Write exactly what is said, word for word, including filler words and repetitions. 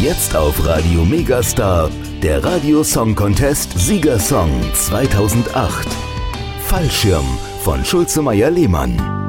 Jetzt auf Radio Megastar, der Radio Song Contest Siegersong zweitausendacht. Fallschirm von Schulze Meyer-Lehmann.